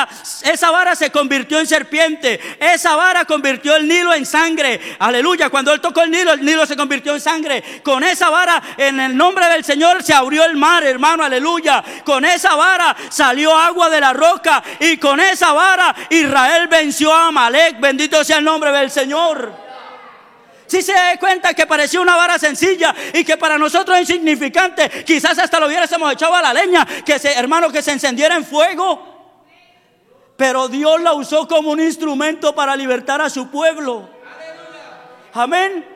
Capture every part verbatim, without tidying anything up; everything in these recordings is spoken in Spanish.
vara, esa vara se convirtió en serpiente. Esa vara convirtió el Nilo en sangre. Aleluya. Cuando él tocó el Nilo, el Nilo se convirtió en sangre. Con esa vara, en el nombre del Señor, se abrió el mar, hermano. Aleluya. Con esa vara salió agua de la roca. Y con esa vara Israel venció a Amalek. Bendito sea el nombre del Señor. Si se da cuenta que parecía una vara sencilla y que para nosotros es insignificante, quizás hasta lo hubiésemos echado a la leña, que se, hermano, que se encendiera en fuego. Pero Dios la usó como un instrumento para libertar a su pueblo. Amén.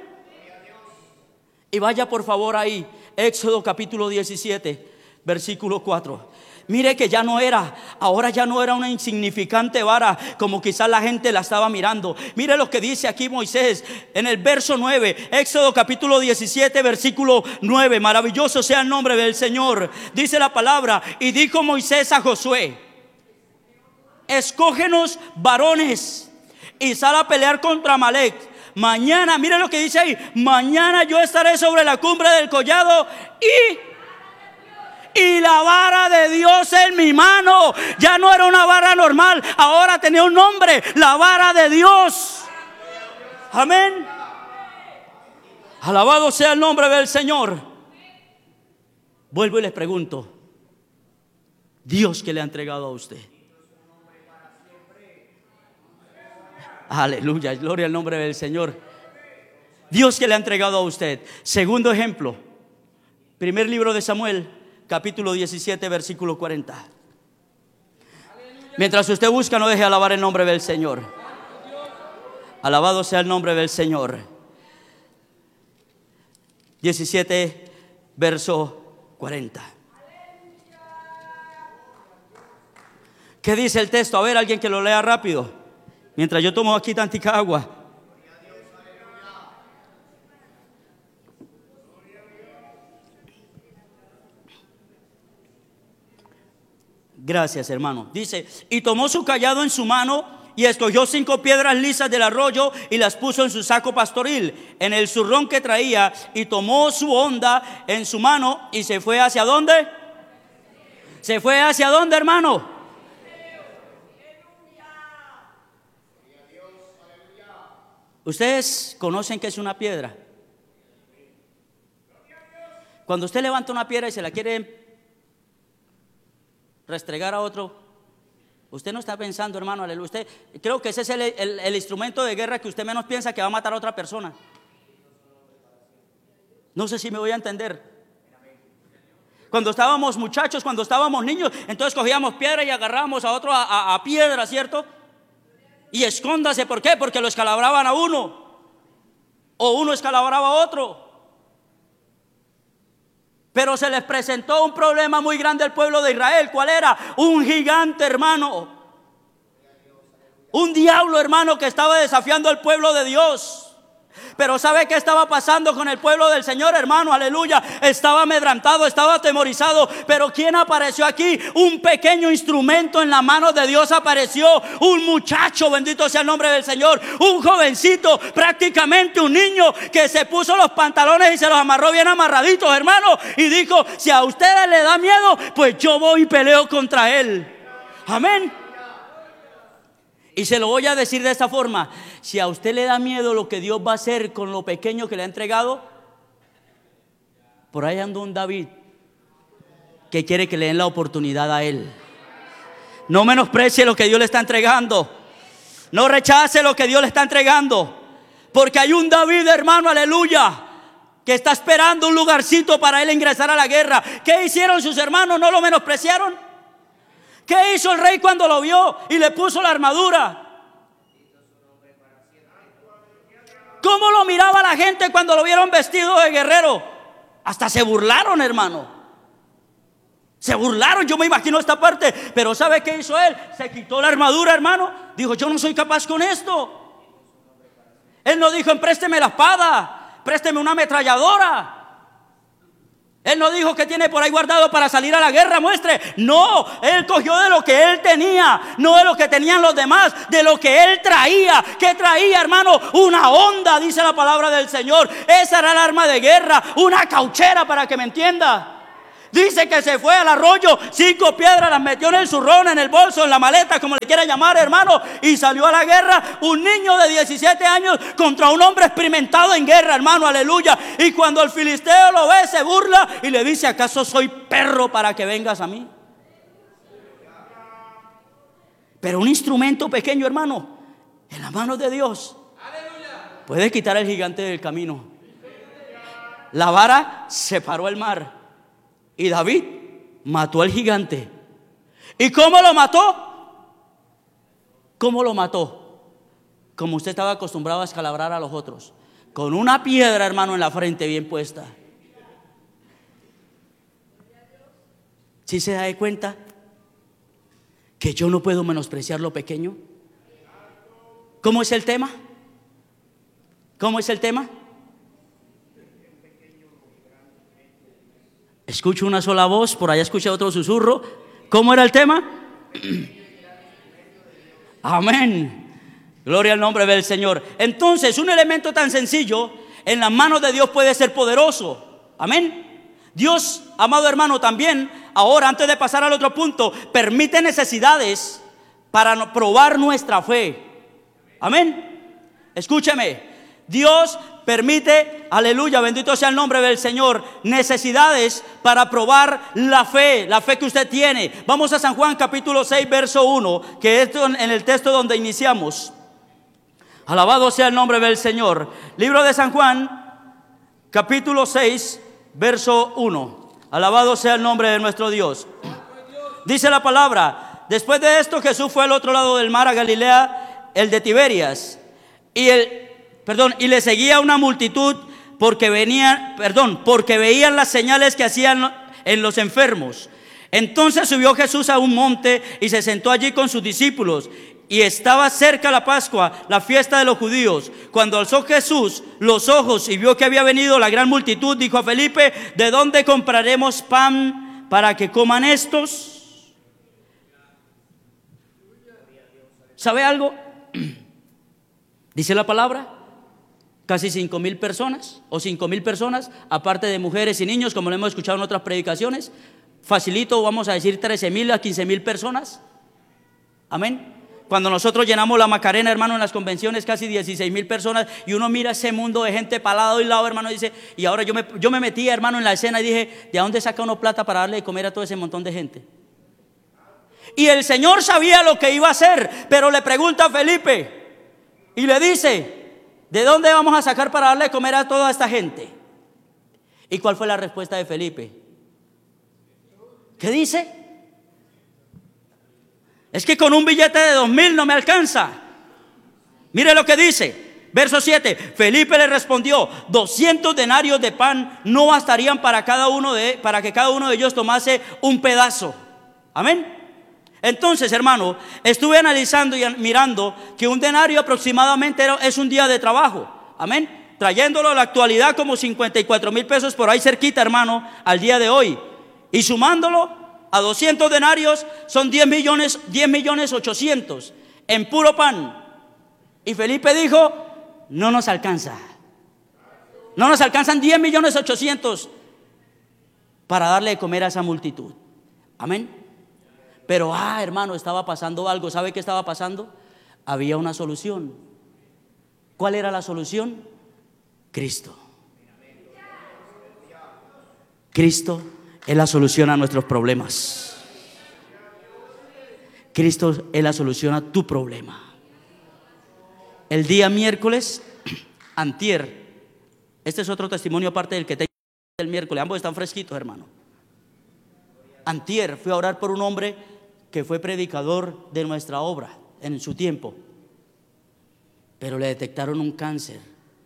Y vaya por favor ahí, Éxodo capítulo diecisiete, versículo cuatro. Mire que ya no era, ahora ya no era una insignificante vara como quizás la gente la estaba mirando. Mire lo que dice aquí Moisés en el verso nueve, Éxodo capítulo diecisiete, versículo nueve. Maravilloso sea el nombre del Señor. Dice la palabra: y dijo Moisés a Josué: escógenos varones y sal a pelear contra Amalek. Mañana, mire lo que dice ahí: mañana yo estaré sobre la cumbre del collado y... y la vara de Dios en mi mano. Ya no era una vara normal, ahora tenía un nombre: la vara de Dios. Amén. Alabado sea el nombre del Señor. Vuelvo y les pregunto: ¿Dios que le ha entregado a usted? Aleluya, gloria al nombre del Señor. Dios que le ha entregado a usted. Segundo ejemplo, primer libro de Samuel, capítulo diecisiete, versículo cuarenta. Mientras usted busca, no deje de alabar el nombre del Señor. Alabado sea el nombre del Señor. diecisiete, verso cuarenta. ¿Qué dice el texto? A ver, alguien que lo lea rápido, mientras yo tomo aquí tantica agua. Gracias, hermano. Dice: y tomó su cayado en su mano y escogió cinco piedras lisas del arroyo y las puso en su saco pastoril, en el zurrón que traía, y tomó su honda en su mano y se fue hacia ¿dónde? ¿Se fue hacia dónde, hermano? ¿Ustedes conocen qué es una piedra? Cuando usted levanta una piedra y se la quiere restregar a otro, usted no está pensando, hermano, aleluya. Usted, creo que ese es el, el, el instrumento de guerra que usted menos piensa que va a matar a otra persona. No sé si me voy a entender. Cuando estábamos muchachos, cuando estábamos niños, entonces cogíamos piedra y agarrábamos a otro a, a, a piedra, ¿cierto? Y escóndase, ¿por qué? Porque lo escalabraban a uno, o uno escalabraba a otro. Pero se les presentó un problema muy grande al pueblo de Israel. ¿Cuál era? Un gigante, hermano. Un diablo, hermano, que estaba desafiando al pueblo de Dios. Pero ¿sabe qué estaba pasando con el pueblo del Señor, hermano? Aleluya. Estaba amedrentado, estaba atemorizado. Pero ¿quién apareció aquí? Un pequeño instrumento en la mano de Dios apareció. Un muchacho, bendito sea el nombre del Señor. Un jovencito, prácticamente un niño, que se puso los pantalones y se los amarró bien amarraditos, hermano. Y dijo: si a ustedes les da miedo, pues yo voy y peleo contra él. Amén. Y se lo voy a decir de esta forma: si a usted le da miedo lo que Dios va a hacer con lo pequeño que le ha entregado, por ahí anda un David que quiere que le den la oportunidad a él. No menosprecie lo que Dios le está entregando. No rechace lo que Dios le está entregando. Porque hay un David, hermano, aleluya, que está esperando un lugarcito para él ingresar a la guerra. ¿Qué hicieron sus hermanos? ¿No lo menospreciaron? ¿Qué hizo el rey cuando lo vio y le puso la armadura? ¿Cómo lo miraba la gente cuando lo vieron vestido de guerrero? Hasta se burlaron, hermano. Se burlaron, yo me imagino esta parte. Pero ¿sabe qué hizo él? Se quitó la armadura, hermano. Dijo: yo no soy capaz con esto. Él no dijo: présteme la espada, présteme una ametralladora. Él no dijo: que tiene por ahí guardado para salir a la guerra, muestre. No, él cogió de lo que él tenía, no de lo que tenían los demás, de lo que él traía. ¿Qué traía, hermano? Una honda, dice la palabra del Señor. Esa era el arma de guerra, una cauchera, para que me entienda. Dice que se fue al arroyo, cinco piedras las metió en el zurrón, en el bolso, en la maleta, como le quiera llamar, hermano, y salió a la guerra. Un niño de diecisiete años contra un hombre experimentado en guerra, hermano, aleluya. Y cuando el filisteo lo ve, se burla y le dice: ¿acaso soy perro para que vengas a mí? Pero un instrumento pequeño, hermano, en las manos de Dios, puede quitar al gigante del camino. La vara separó el mar y David mató al gigante. ¿Y cómo lo mató? ¿Cómo lo mató? Como usted estaba acostumbrado a escalabrar a los otros, con una piedra, hermano, en la frente bien puesta. ¿Sí se da cuenta que yo no puedo menospreciar lo pequeño? ¿Cómo es el tema? ¿Cómo es el tema? Escucho una sola voz, por allá escuché otro susurro. ¿Cómo era el tema? Amén. Gloria al nombre del Señor. Entonces, un elemento tan sencillo en las manos de Dios puede ser poderoso. Amén. Dios, amado hermano, también, ahora antes de pasar al otro punto, permite necesidades para probar nuestra fe. Amén. Escúcheme. Dios permite, aleluya, bendito sea el nombre del Señor, necesidades para probar la fe, la fe que usted tiene. Vamos a San Juan capítulo seis, verso uno, que es en el texto donde iniciamos. Alabado sea el nombre del Señor. Libro de San Juan, capítulo seis, verso uno. Alabado sea el nombre de nuestro Dios. Dice la palabra: después de esto, Jesús fue al otro lado del mar, a Galilea, el de Tiberias, y el Perdón, y le seguía una multitud porque venían, perdón, porque veían las señales que hacían en los enfermos. Entonces subió Jesús a un monte y se sentó allí con sus discípulos. Y estaba cerca la Pascua, la fiesta de los judíos. Cuando alzó Jesús los ojos y vio que había venido la gran multitud, dijo a Felipe: ¿de dónde compraremos pan para que coman estos? ¿Sabe algo? Dice la palabra: casi cinco mil personas o cinco mil personas, aparte de mujeres y niños, como lo hemos escuchado en otras predicaciones. Facilito, vamos a decir trece mil a quince mil personas. Amén. Cuando nosotros llenamos la Macarena, hermano, en las convenciones, casi dieciséis mil personas, y uno mira ese mundo de gente para lado y lado, hermano, y dice: y ahora yo me, yo me metí, hermano, en la escena y dije: ¿de dónde saca uno plata para darle de comer a todo ese montón de gente? Y el Señor sabía lo que iba a hacer, pero le pregunta a Felipe y le dice: ¿de dónde vamos a sacar para darle de comer a toda esta gente? ¿Y cuál fue la respuesta de Felipe? ¿Qué dice? Es que con un billete de dos mil no me alcanza. Mire lo que dice, verso siete. Felipe le respondió: doscientos denarios de pan no bastarían para cada uno de, para que cada uno de ellos tomase un pedazo. Amén. Entonces, hermano, estuve analizando y mirando que un denario aproximadamente es un día de trabajo. Amén. Trayéndolo a la actualidad como cincuenta y cuatro mil pesos por ahí cerquita, hermano, al día de hoy. Y sumándolo a doscientos denarios son diez millones, diez millones ochocientos en puro pan. Y Felipe dijo: no nos alcanza. No nos alcanzan diez millones ochocientos para darle de comer a esa multitud. Amén. Pero, ah, hermano, estaba pasando algo. ¿Sabe qué estaba pasando? Había una solución. ¿Cuál era la solución? Cristo. Cristo es la solución a nuestros problemas. Cristo es la solución a tu problema. El día miércoles, antier, este es otro testimonio aparte del que tengo el miércoles. Ambos están fresquitos, hermano. Antier fui a orar por un hombre que fue predicador de nuestra obra en su tiempo, pero le detectaron un cáncer.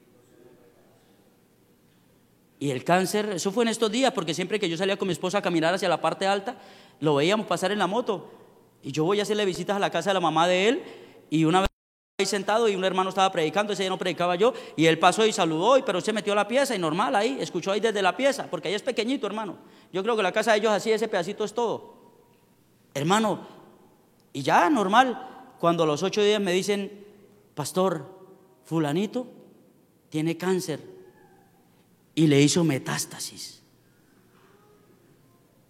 Y el cáncer, eso fue en estos días, porque siempre que yo salía con mi esposa a caminar hacia la parte alta, lo veíamos pasar en la moto. Y yo voy a hacerle visitas a la casa de la mamá de él, y una vez ahí sentado y un hermano estaba predicando, ese día no predicaba yo, y él pasó y saludó, pero se metió a la pieza y normal ahí, escuchó ahí desde la pieza, porque ahí es pequeñito, hermano. Yo creo que la casa de ellos así, ese pedacito es todo. Hermano, y ya normal, cuando a los ocho días me dicen: pastor, fulanito tiene cáncer y le hizo metástasis.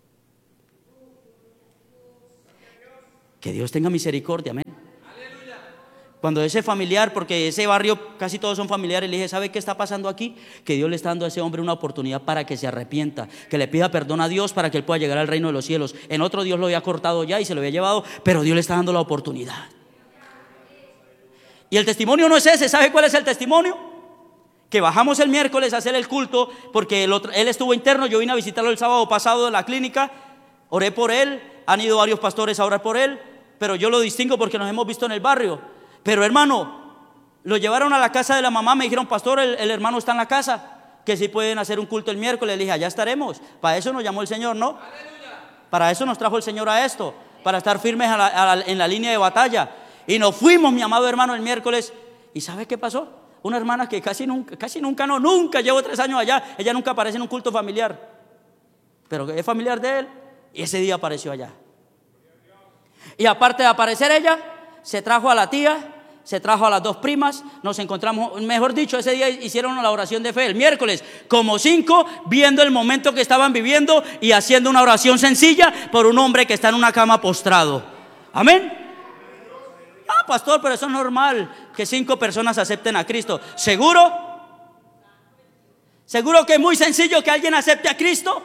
Que Dios tenga misericordia, amén. Cuando ese familiar, porque ese barrio casi todos son familiares, le dije, ¿sabe qué está pasando aquí? Que Dios le está dando a ese hombre una oportunidad para que se arrepienta, que le pida perdón a Dios para que él pueda llegar al reino de los cielos. En otro Dios lo había cortado ya y se lo había llevado, pero Dios le está dando la oportunidad. Y el testimonio no es ese. ¿Sabe cuál es el testimonio? Que bajamos el miércoles a hacer el culto, porque el otro, él estuvo interno, yo vine a visitarlo el sábado pasado en la clínica, oré por él, han ido varios pastores a orar por él, pero yo lo distingo porque nos hemos visto en el barrio. Pero hermano, lo llevaron a la casa de la mamá, me dijeron, pastor, el, el hermano está en la casa, que si pueden hacer un culto el miércoles. Le dije, allá estaremos. Para eso nos llamó el Señor, ¿no? Para eso nos trajo el Señor a esto, para estar firmes a la, a la, en la línea de batalla. Y nos fuimos, mi amado hermano, el miércoles. ¿Y sabe qué pasó? Una hermana que casi nunca, casi nunca, no, nunca, llevo tres años allá, ella nunca aparece en un culto familiar, pero es familiar de él, y ese día apareció allá. Y aparte de aparecer ella, se trajo a la tía, se trajo a las dos primas, nos encontramos, mejor dicho, ese día hicieron la oración de fe, el miércoles, como cinco, viendo el momento que estaban viviendo y haciendo una oración sencilla por un hombre que está en una cama postrado. Amén. Ah, pastor, pero eso es normal, que cinco personas acepten a Cristo. ¿Seguro? ¿Seguro que es muy sencillo que alguien acepte a Cristo?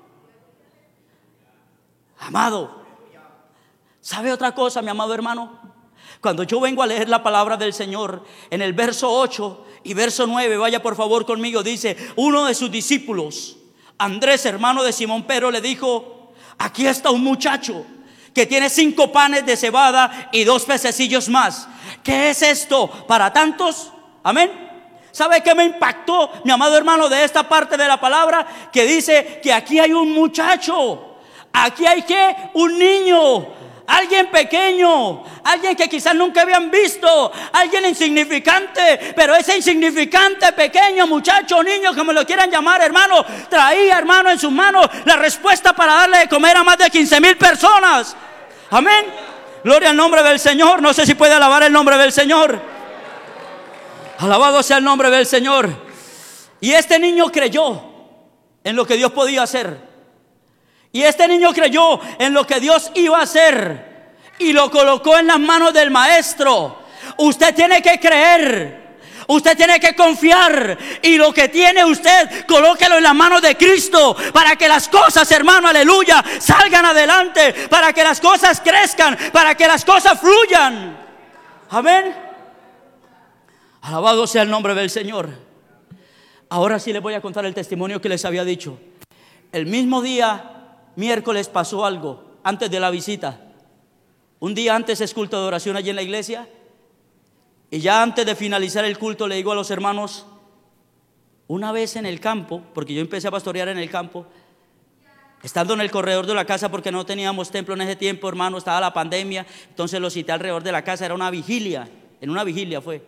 Amado, ¿sabe otra cosa, mi amado hermano? Cuando yo vengo a leer la palabra del Señor, en el verso ocho y verso nueve, vaya por favor conmigo, dice, uno de sus discípulos, Andrés, hermano de Simón Pedro, le dijo, aquí está un muchacho que tiene cinco panes de cebada y dos pececillos más. ¿Qué es esto para tantos? Amén. ¿Sabe qué me impactó, mi amado hermano, de esta parte de la palabra? Que dice que aquí hay un muchacho, aquí hay que un niño, alguien pequeño, alguien que quizás nunca habían visto, alguien insignificante, pero ese insignificante, pequeño muchacho, niño, como lo quieran llamar, hermano, traía, hermano, en sus manos la respuesta para darle de comer a más de quince mil personas. Amén. Gloria al nombre del Señor. No sé si puede alabar el nombre del Señor. Alabado sea el nombre del Señor. Y este niño creyó en lo que Dios podía hacer. Y este niño creyó en lo que Dios iba a hacer y lo colocó en las manos del maestro. Usted tiene que creer, usted tiene que confiar, y lo que tiene usted, colóquelo en las manos de Cristo, para que las cosas, hermano, aleluya, salgan adelante, para que las cosas crezcan, para que las cosas fluyan. Amén. Alabado sea el nombre del Señor. Ahora sí les voy a contar el testimonio que les había dicho. El mismo día, miércoles, pasó algo antes de la visita. Un día antes es culto de oración allí en la iglesia, y ya antes de finalizar el culto le digo a los hermanos, una vez en el campo, porque yo empecé a pastorear en el campo, estando en el corredor de la casa, porque no teníamos templo en ese tiempo, hermano, estaba la pandemia, entonces lo cité alrededor de la casa, era una vigilia, en una vigilia fue.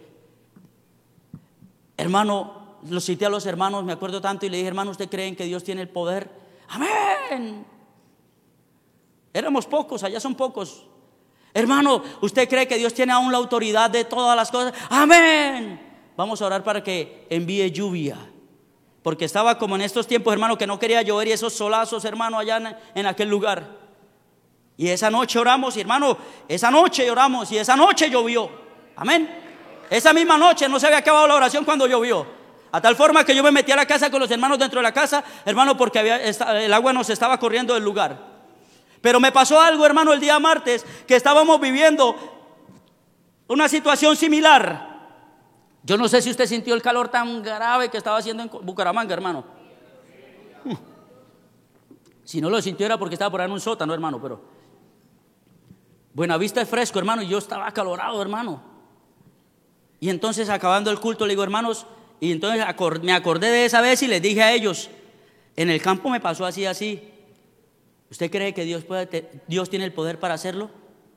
Hermano, lo cité a los hermanos, me acuerdo tanto, y le dije, hermano, ¿usted creen que Dios tiene el poder? Amén. Éramos pocos, allá son pocos. Hermano, ¿usted cree que Dios tiene aún la autoridad de todas las cosas? Amén. Vamos a orar para que envíe lluvia, porque estaba como en estos tiempos, hermano, que no quería llover, y esos solazos, hermano, allá en, en aquel lugar. Y esa noche oramos, y hermano, esa noche oramos, y esa noche llovió. Amén. Esa misma noche no se había acabado la oración cuando llovió, a tal forma que yo me metí a la casa con los hermanos dentro de la casa, hermano, porque había, el agua nos estaba corriendo del lugar. Pero me pasó algo, hermano, el día martes, que estábamos viviendo una situación similar. Yo no sé si usted sintió el calor tan grave que estaba haciendo en Bucaramanga, hermano. Si no lo sintió era porque estaba por ahí en un sótano, hermano, pero Buenavista es fresco, hermano, y yo estaba acalorado, hermano. Y entonces, acabando el culto, le digo, hermanos, y entonces me acordé de esa vez y les dije a ellos, en el campo me pasó así, así. ¿Usted cree que Dios, puede, Dios tiene el poder para hacerlo?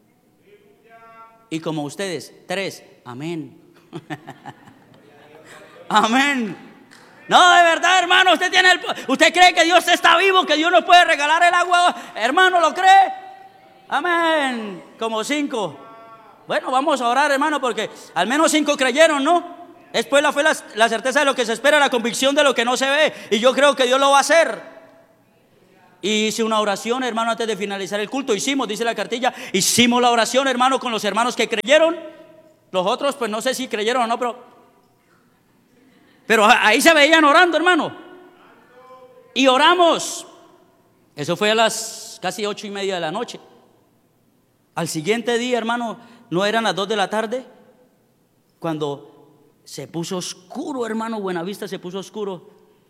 Y como ustedes, tres, amén. Amén. No, de verdad, hermano, usted tiene el, usted cree que Dios está vivo, que Dios nos puede regalar el agua, hermano, ¿lo cree? Amén. Como cinco. Bueno, vamos a orar, hermano, porque al menos cinco creyeron, ¿no? Después la fe, la, la certeza de lo que se espera, la convicción de lo que no se ve, y yo creo que Dios lo va a hacer. Y hice una oración, hermano, antes de finalizar el culto. Hicimos, dice la cartilla, hicimos la oración, hermano, con los hermanos que creyeron. Los otros, pues no sé si creyeron o no, pero Pero ahí se veían orando, hermano. Y oramos. Eso fue a las casi ocho y media de la noche. Al siguiente día, hermano, no eran las dos de la tarde, cuando se puso oscuro, hermano, Buenavista se puso oscuro.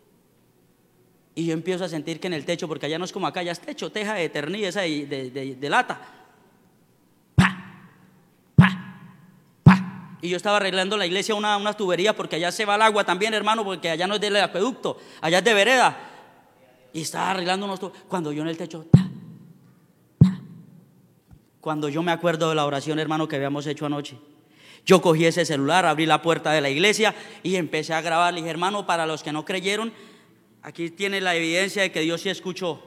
Y yo empiezo a sentir que en el techo, porque allá no es como acá, ya es techo, teja de eternidad, esa de, de, de, de lata. ¡Pa! ¡Pa! ¡Pa! Y yo estaba arreglando la iglesia una, una tubería, porque allá se va el agua también, hermano, porque allá no es del acueducto, allá es de vereda. Y estaba arreglando unos tubos, cuando yo en el techo, ¡ta! ¡ta! Cuando yo me acuerdo de la oración, hermano, que habíamos hecho anoche, yo cogí ese celular, abrí la puerta de la iglesia y empecé a grabar. Le dije, hermano, para los que no creyeron, aquí tiene la evidencia de que Dios sí escuchó.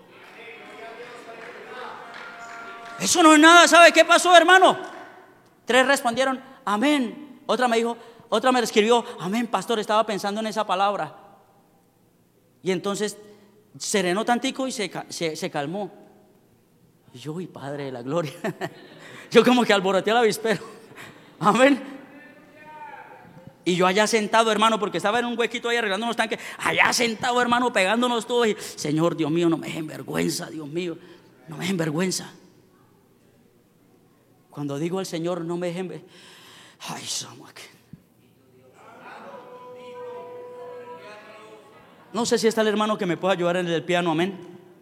Eso no es nada. ¿Sabe qué pasó, hermano? Tres respondieron, amén. Otra me dijo, otra me escribió, amén, pastor, estaba pensando en esa palabra. Y entonces serenó tantico y se, se, se calmó. Y yo, uy, Padre de la gloria. Yo como que alboroté al avispero. Amén. Y yo allá sentado, hermano, porque estaba en un huequito ahí arreglando unos tanques, allá sentado, hermano, pegándonos todos. Y, Señor, Dios mío, no me dejen vergüenza, Dios mío, no me dejen vergüenza. Cuando digo al Señor, no me dejen vergüenza. Ay, Samuel. No sé si está el hermano que me pueda ayudar en el piano, amén.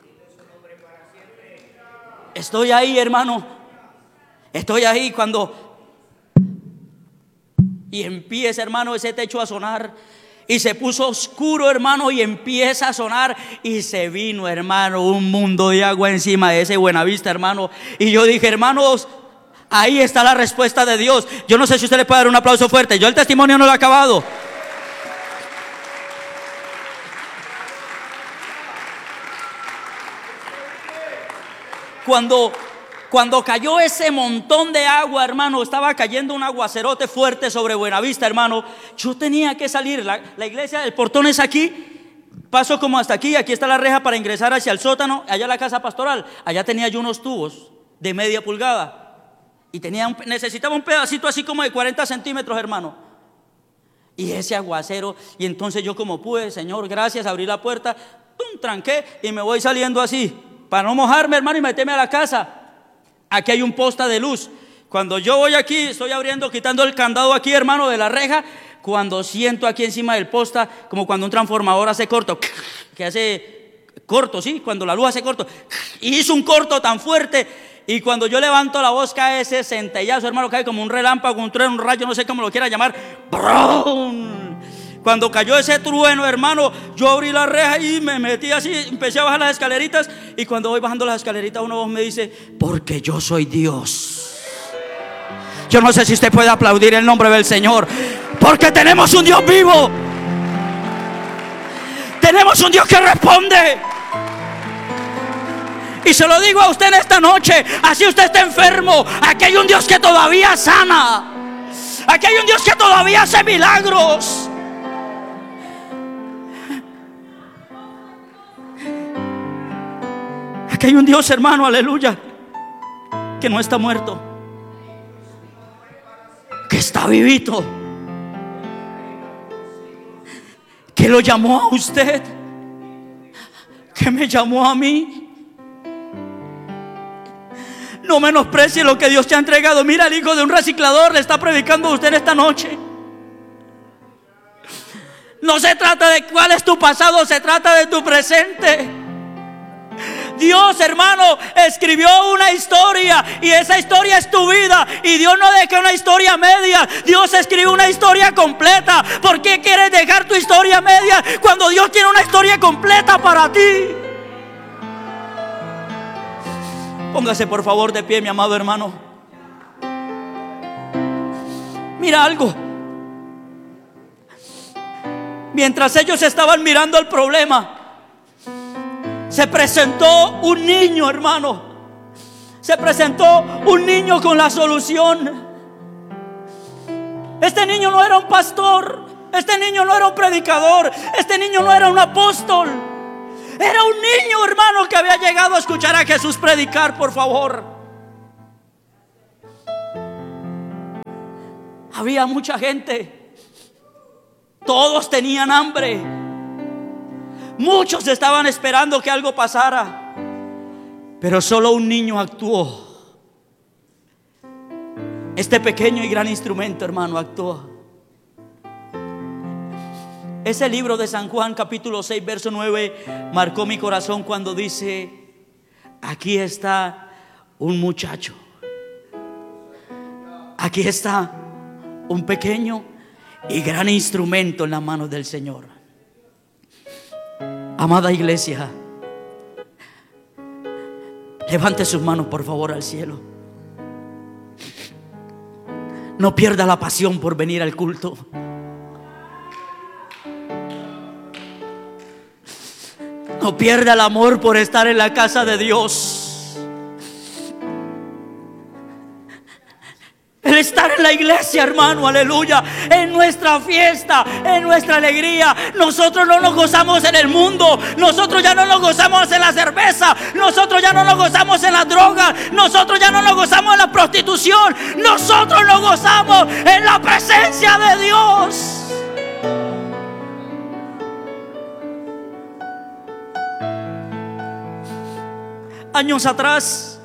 Estoy ahí, hermano. Estoy ahí cuando... Y empieza, hermano, ese techo a sonar. Y se puso oscuro, hermano, y empieza a sonar. Y se vino, hermano, un mundo de agua encima de ese Buenavista, hermano. Y yo dije, hermanos, ahí está la respuesta de Dios. Yo no sé si usted le puede dar un aplauso fuerte. Yo el testimonio no lo he acabado. Cuando... Cuando cayó ese montón de agua, hermano, estaba cayendo un aguacerote fuerte sobre Buenavista, hermano. Yo tenía que salir. La, la iglesia, el portón es aquí. Paso como hasta aquí. Aquí está la reja para ingresar hacia el sótano. Allá la casa pastoral. Allá tenía yo unos tubos de media pulgada. Y tenía un, necesitaba un pedacito así como de cuarenta centímetros, hermano. Y ese aguacero. Y entonces yo como pude, Señor, gracias, abrí la puerta. Pum, tranqué y me voy saliendo así. Para no mojarme, hermano, y meterme a la casa. Aquí hay un poste de luz. Cuando yo voy aquí, estoy abriendo, quitando el candado aquí, hermano, de la reja. Cuando siento aquí encima del poste, como cuando un transformador hace corto, que hace corto, ¿sí? Cuando la luz hace corto. Y hizo un corto tan fuerte. Y cuando yo levanto la voz, cae ese centellazo, hermano, cae como un relámpago, un trueno, un rayo, no sé cómo lo quiera llamar. ¡Brum! Cuando cayó ese trueno, hermano, yo abrí la reja y me metí así, empecé a bajar las escaleritas. Y cuando voy bajando las escaleritas, una voz me dice, porque yo soy Dios. Yo no sé si usted puede aplaudir el nombre del Señor, porque tenemos un Dios vivo. Tenemos un Dios que responde. Y se lo digo a usted en esta noche, así usted está enfermo, aquí hay un Dios que todavía sana. Aquí hay un Dios que todavía hace milagros. Aquí hay un Dios, hermano, aleluya, que no está muerto, que está vivito, que lo llamó a usted, que me llamó a mí. No menosprecie lo que Dios te ha entregado. Mira, el hijo de un reciclador le está predicando a usted en esta noche. No se trata de cuál es tu pasado, se trata de tu presente. Dios, hermano, escribió una historia y esa historia es tu vida. Y Dios no deja una historia media, Dios escribe una historia completa. ¿Por qué quieres dejar tu historia media cuando Dios tiene una historia completa para ti? Póngase por favor de pie, mi amado hermano. Mira algo. Mientras ellos estaban mirando el problema, se presentó un niño, hermano. Se presentó un niño con la solución. Este niño no era un pastor. Este niño no era un predicador. Este niño no era un apóstol. Era un niño, hermano, que había llegado a escuchar a Jesús predicar, por favor. Había mucha gente. Todos tenían hambre. Muchos estaban esperando que algo pasara. Pero solo un niño actuó. Este pequeño y gran instrumento, hermano, actuó. Ese libro de San Juan, capítulo seis, verso nueve, marcó mi corazón cuando dice: aquí está un muchacho. Aquí está un pequeño y gran instrumento en las manos del Señor. Amada iglesia, levante sus manos por favor al cielo. No pierda la pasión por venir al culto. No pierda el amor por estar en la casa de Dios. El estar en la iglesia, hermano, aleluya, en nuestra fiesta, en nuestra alegría. Nosotros no nos gozamos en el mundo. Nosotros ya no nos gozamos en la cerveza. Nosotros ya no nos gozamos en la droga. Nosotros ya no nos gozamos en la prostitución. Nosotros nos gozamos en la presencia de Dios. Años atrás,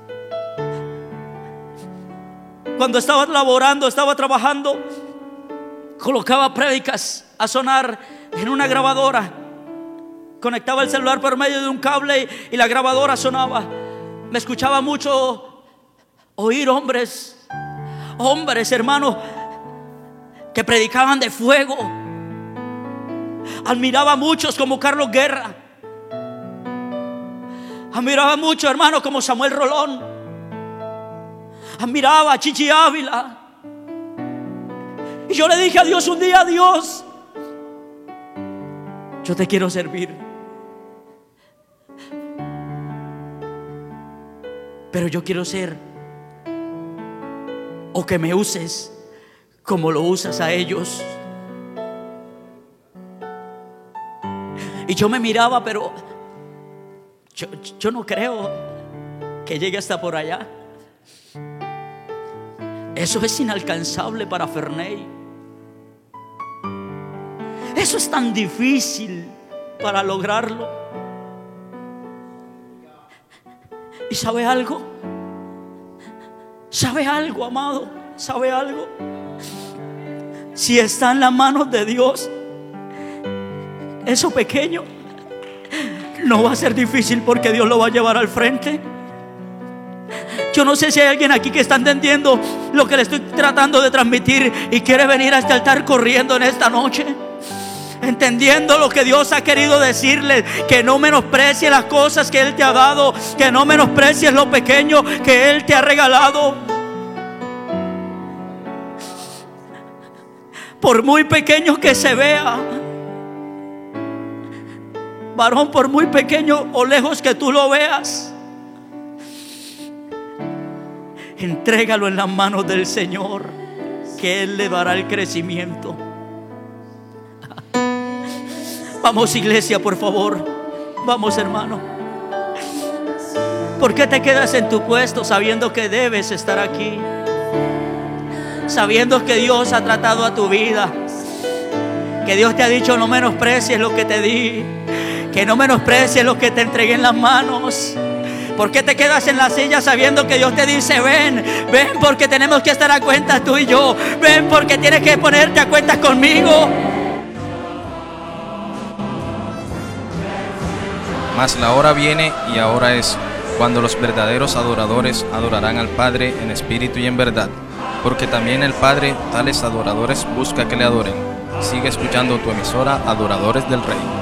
cuando estaba laborando, estaba trabajando, colocaba prédicas a sonar en una grabadora. Conectaba el celular por medio de un cable y la grabadora sonaba. Me escuchaba mucho oír hombres, hombres, hermanos, que predicaban de fuego. Admiraba a muchos como Carlos Guerra. Admiraba mucho, hermano, como Samuel Rolón. Admiraba a Chichi Ávila. Y yo le dije a Dios un día: Dios, yo te quiero servir, pero yo quiero ser, o que me uses como lo usas a ellos. Y yo me miraba, pero Yo, yo no creo que llegue hasta por allá. Eso es inalcanzable para Ferney. Eso es tan difícil para lograrlo. ¿Y sabe algo? ¿Sabe algo, amado? ¿Sabe algo? Si está en las manos de Dios, eso pequeño no va a ser difícil, porque Dios lo va a llevar al frente. Yo no sé si hay alguien aquí que está entendiendo lo que le estoy tratando de transmitir y quiere venir a este altar corriendo en esta noche, entendiendo lo que Dios ha querido decirle. Que no menosprecies las cosas que Él te ha dado, que no menosprecies lo pequeño que Él te ha regalado. Por muy pequeño que se vea, varón, por muy pequeño o lejos que tú lo veas, entrégalo en las manos del Señor, que Él le dará el crecimiento. Vamos, iglesia, por favor. Vamos, hermano. ¿Por qué te quedas en tu puesto sabiendo que debes estar aquí? Sabiendo que Dios ha tratado a tu vida, que Dios te ha dicho: no menosprecies lo que te di, que no menosprecies lo que te entregué en las manos. ¿Por qué te quedas en la silla sabiendo que Dios te dice: ven, ven, porque tenemos que estar a cuentas tú y yo? Ven, porque tienes que ponerte a cuentas conmigo. Mas la hora viene, y ahora es, cuando los verdaderos adoradores adorarán al Padre en espíritu y en verdad, porque también el Padre tales adoradores busca que le adoren. Sigue escuchando tu emisora Adoradores del Rey.